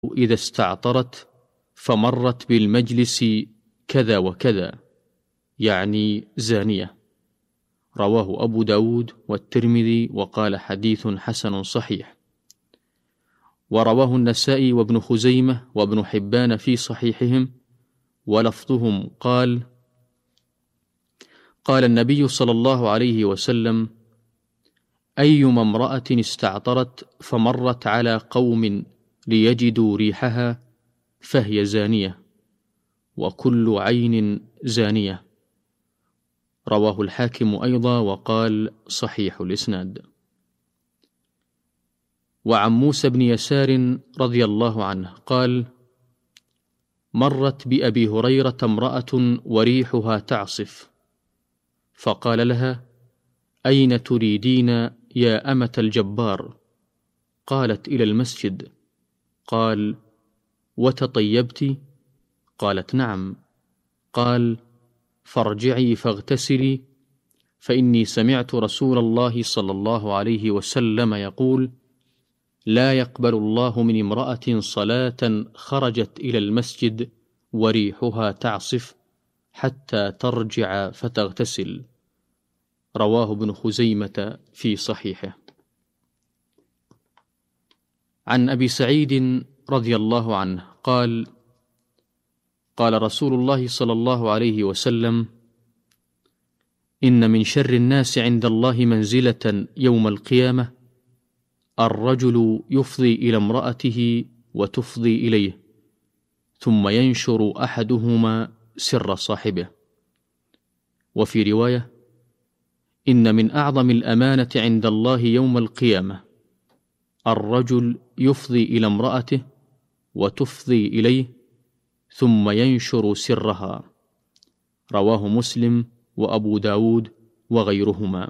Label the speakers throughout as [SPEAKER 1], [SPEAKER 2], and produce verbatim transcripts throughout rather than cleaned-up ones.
[SPEAKER 1] إذا استعطرت فمرت بالمجلس كذا وكذا، يعني زانية. رواه أبو داود والترمذي وقال حديث حسن صحيح. ورواه النسائي وابن خزيمة وابن حبان في صحيحهم، ولفظهم قال: قال النبي صلى الله عليه وسلم: أيما امرأة استعطرت فمرت على قوم ليجدوا ريحها فهي زانية، وكل عين زانية. رواه الحاكم أيضا وقال صحيح الإسناد. وعن موسى بن يسار رضي الله عنه قال: مرت بأبي هريرة امرأة وريحها تعصف، فقال لها: أين تريدين يا أمة الجبار؟ قالت: إلى المسجد. قال: وتطيبت؟ قالت: نعم. قال: فارجعي فاغتسلي، فإني سمعت رسول الله صلى الله عليه وسلم يقول: لا يقبل الله من امرأة صلاة خرجت إلى المسجد وريحها تعصف حتى ترجع فتغتسل. رواه ابن خزيمة في صحيحه. عن أبي سعيد رضي الله عنه قال: قال رسول الله صلى الله عليه وسلم: إن من شر الناس عند الله منزلة يوم القيامة الرجل يفضي إلى امرأته وتفضي إليه، ثم ينشر أحدهما سر صاحبه. وفي رواية: إن من أعظم الأمانة عند الله يوم القيامة الرجل يفضي إلى امرأته وتفضي إليه ثم ينشر سرها. رواه مسلم وأبو داود وغيرهما.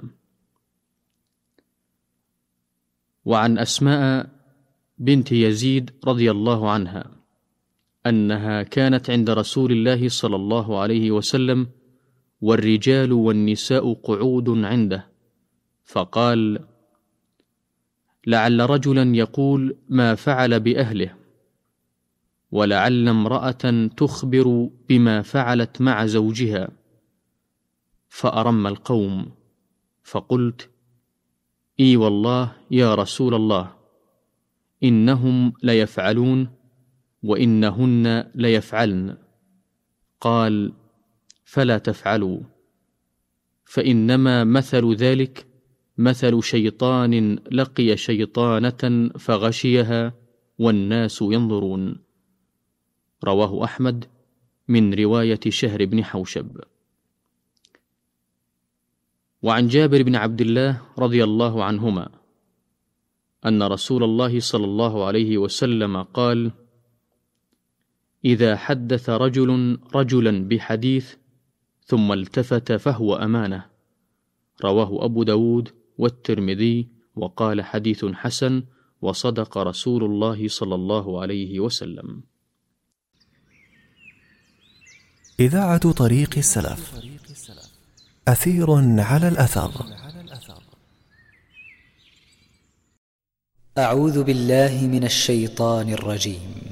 [SPEAKER 1] وعن أسماء بنت يزيد رضي الله عنها أنها كانت عند رسول الله صلى الله عليه وسلم والرجال والنساء قعود عنده، فقال: لعل رجلا يقول ما فعل بأهله، ولعل امرأة تخبر بما فعلت مع زوجها. فأرم القوم، فقلت: إي والله يا رسول الله، إنهم ليفعلون وإنهن ليفعلن. قال: فلا تفعلوا، فإنما مثل ذلك مثل شيطان لقي شيطانة فغشيها والناس ينظرون. رواه أحمد من رواية شهر بن حوشب. وعن جابر بن عبد الله رضي الله عنهما أن رسول الله صلى الله عليه وسلم قال: إذا حدث رجل رجلا بحديث ثم التفت فهو أمانة. رواه أبو داود والترمذي وقال حديث حسن، وصدق رسول الله صلى الله عليه وسلم.
[SPEAKER 2] إذاعة طريق السلف، أثير على الأثر.
[SPEAKER 3] أعوذ بالله من الشيطان الرجيم.